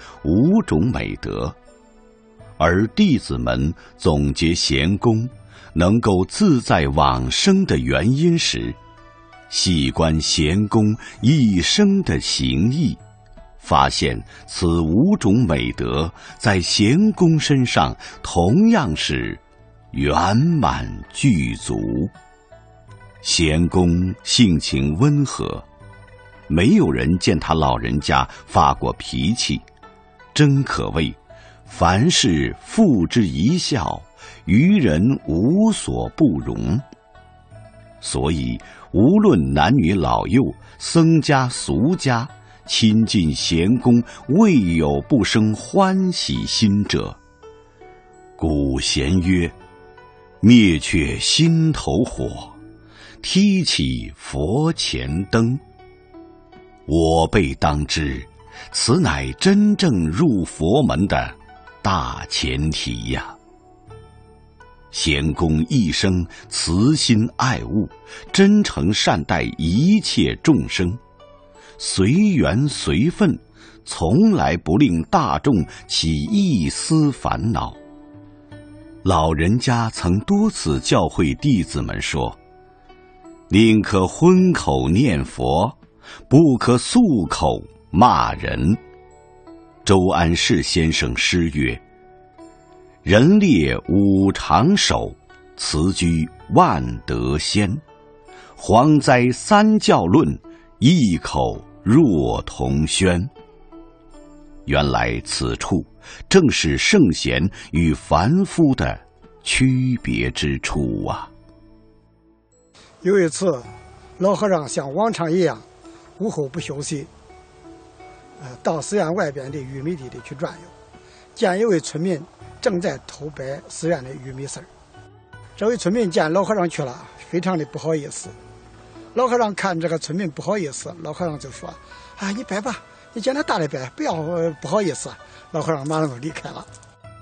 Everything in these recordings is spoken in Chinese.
5种美德。而弟子们总结贤公能够自在往生的原因时，细观贤公一生的行义，发现此5种美德在贤公身上同样是圆满具足。贤公性情温和，没有人见他老人家发过脾气，真可谓凡事付之一笑，于人无所不容。所以无论男女老幼，僧家俗家，亲近贤公，未有不生欢喜心者。古贤曰：灭却心头火，提起佛前灯。我辈当知，此乃真正入佛门的大前提呀。贤公一生慈心爱物，真诚善待一切众生，随缘随分，从来不令大众起一丝烦恼。老人家曾多次教诲弟子们说：宁可荤口念佛，不可素口骂人。周安世先生诗曰：人列五常守，辞居万德先。蝗灾三教论，异口若同宣。原来此处正是圣贤与凡夫的区别之处啊。 有一次，老和尚像往常一样，午后不休息，到寺院外边的玉米地里去转悠，见一位村民正在偷掰寺院的玉米丝儿。这位村民见老和尚去了，非常的不好意思。老和尚看这个村民不好意思，老和尚就说：你掰吧，你见他大的掰，不要不好意思。老和尚马上就离开了。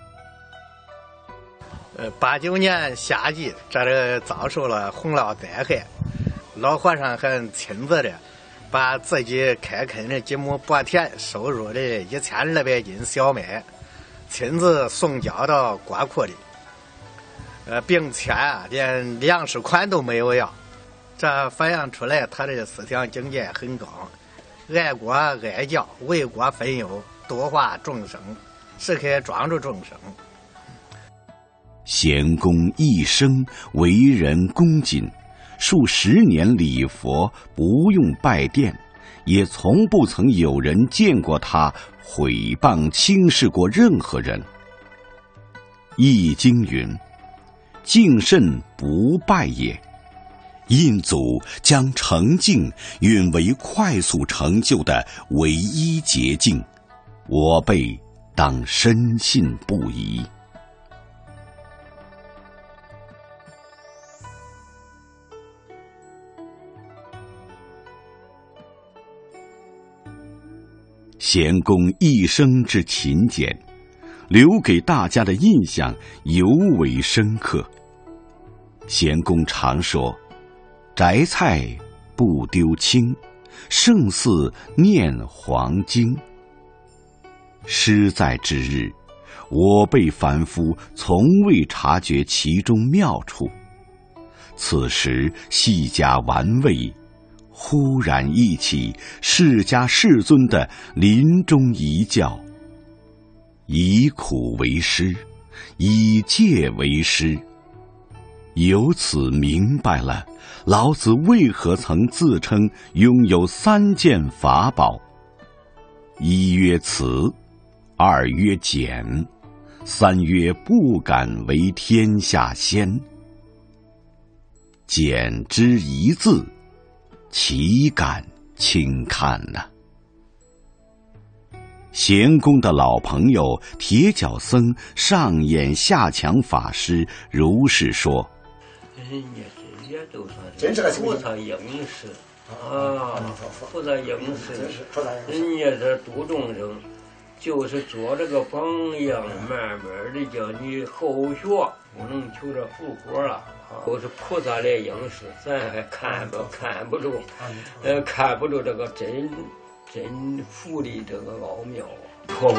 89年夏季，这里遭受了洪涝灾害，老和尚还亲自的把自己开垦的几亩薄田收入的1200斤小麦，亲自送交到国库里，并且连粮食款都没有要。这反映出来他的思想境界很高，爱国爱教，为国分忧，度化众生，时刻庄助众生。 贤公一生为人恭谨，数10年礼佛，不用拜殿，也从不曾有人见过他毁谤轻视过任何人。易经云：敬慎不败也。印祖将诚敬允为快速成就的唯一捷径，我辈当深信不疑。贤公一生之勤俭，留给大家的印象尤为深刻。贤公常说：摘菜不丢青，胜似念黄经。诗在之日，我辈凡夫从未察觉其中妙处，此时细加玩味，忽然忆起释迦世尊的临终遗教：以苦为师，以戒为师。由此明白了老子为何曾自称拥有3件法宝：一曰慈，二曰俭，三曰不敢为天下先。俭之一字，岂敢轻看呢？贤公的老朋友铁脚僧上演下强法师如是说： 人家这些都算是菩萨应时菩萨应时，人家这度众生，就是做这个榜样，慢慢的叫你后学，不能求着复活了。都是菩萨来应时，咱还看不住这个真福的这个奥妙。